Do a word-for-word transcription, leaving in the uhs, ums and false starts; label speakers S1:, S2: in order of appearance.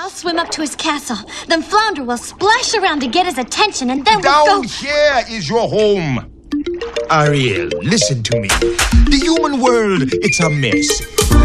S1: I'll swim up to his castle. Then Flounder will splash around to get his attention, and then
S2: Down
S1: we'll go...
S2: here is your home. Ariel, listen to me. The human world, it's a mess.